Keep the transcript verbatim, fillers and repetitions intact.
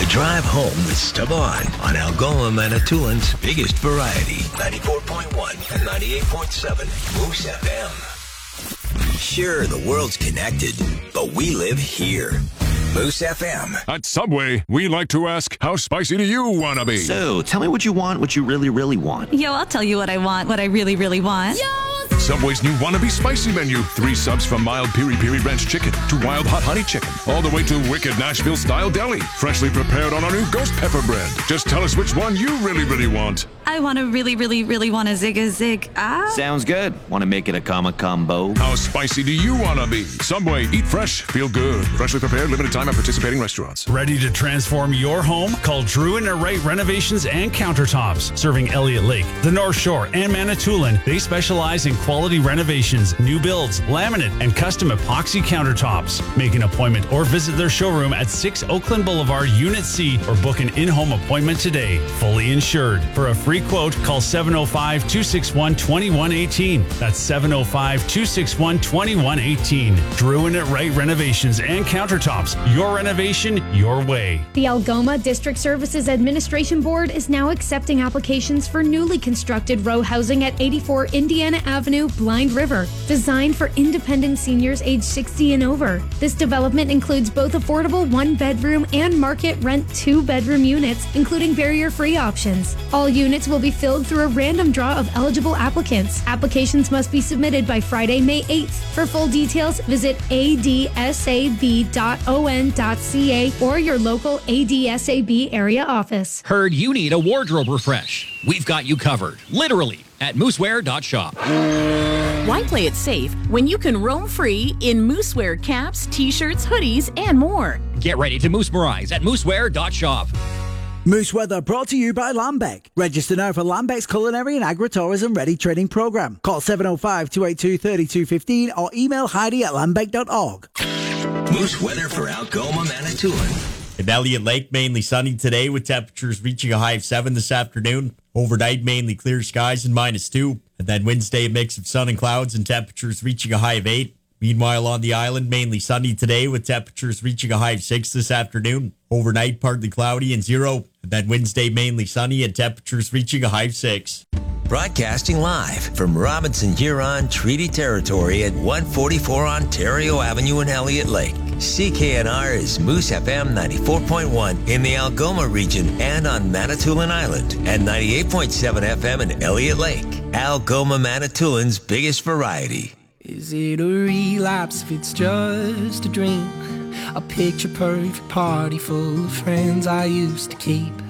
drive home with Stavon on Algoma Manitoulин's biggest variety. ninety-four point one and ninety-eight point seven Moose F M. Sure, the world's connected, but we live here. Moose F M. At Subway, we like to ask, how spicy do you want to be? So, tell me what you want, what you really, really want. Yo, I'll tell you what I want, what I really, really want. Yo! Subway's new Wannabe Spicy menu. Three subs from mild Piri Piri Ranch chicken to wild hot honey chicken. All the way to wicked Nashville-style deli. Freshly prepared on our new ghost pepper bread. Just tell us which one you really, really want. I want to really, really, really want a zig a zig. Ah. Sounds good. Want to make it a comma combo? How spicy do you want to be? Subway, eat fresh, feel good. Freshly prepared, limited time at participating restaurants. Ready to transform your home? Call Drew and Wright Renovations and Countertops. Serving Elliott Lake, the North Shore, and Manitoulin. They specialize in quality renovations, new builds, laminate, and custom epoxy countertops. Make an appointment or visit their showroom at six Oakland Boulevard, Unit C, or book an in-home appointment today. Fully insured. For a free quote, call seven oh five, two six one, two one one eight. That's seven oh five, two six one, two one one eight. Drew and Wright Renovations and Countertops. Your renovation, your way. The Algoma District Services Administration Board is now accepting applications for newly constructed row housing at eighty-four Indiana Avenue, Blind River, designed for independent seniors age sixty and over. This development includes both affordable one-bedroom and market rent two-bedroom units, including barrier-free options. All units will be filled through a random draw of eligible applicants. Applications must be submitted by Friday, May eighth. For full details, visit a d s a b dot o n dot c a or your local A D S A B area office. Heard you need a wardrobe refresh. We've got you covered, literally, at mooseware dot shop. Why play it safe when you can roam free in Mooseware caps, t-shirts, hoodies, and more? Get ready to moosmerize at mooseware dot shop. Moose Weather brought to you by Lambec. Register now for Lambec's Culinary and Agritourism Ready Training Programme. Call seven oh five, two eight two, three two one five or email Heidi at lambec dot org. Moose weather for Algoma Manitoulin. In Elliott Lake, mainly sunny today with temperatures reaching a high of seven this afternoon. Overnight, mainly clear skies and minus two. And then Wednesday, a mix of sun and clouds and temperatures reaching a high of eight. Meanwhile, on the island, mainly sunny today with temperatures reaching a high of six this afternoon. Overnight, partly cloudy and zero. And then Wednesday, mainly sunny and temperatures reaching a high of six. Broadcasting live from Robinson Huron Treaty Territory at one forty-four Ontario Avenue in Elliott Lake. C K N R is Moose F M ninety-four point one in the Algoma region and on Manitoulin Island, and ninety-eight point seven F M in Elliott Lake. Algoma Manitoulin's biggest variety. Is it a relapse if it's just a drink? A picture perfect party full of friends I used to keep.